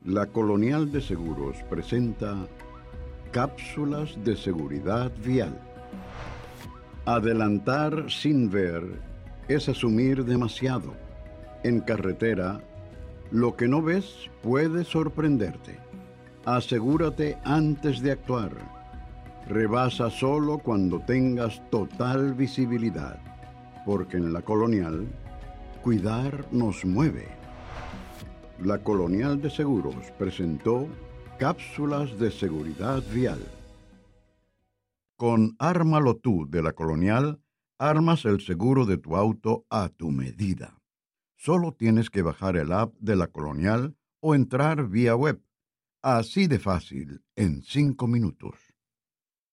La Colonial de Seguros presenta cápsulas de seguridad vial. Adelantar sin ver es asumir demasiado. En carretera, lo que no ves puede sorprenderte. Asegúrate antes de actuar. Rebasa solo cuando tengas total visibilidad, porque en la Colonial, cuidar nos mueve. La Colonial de Seguros presentó cápsulas de seguridad vial. Con Ármalo Tú de la Colonial, armas el seguro de tu auto a tu medida. Solo tienes que bajar el app de la Colonial o entrar vía web. Así de fácil, en 5 minutos.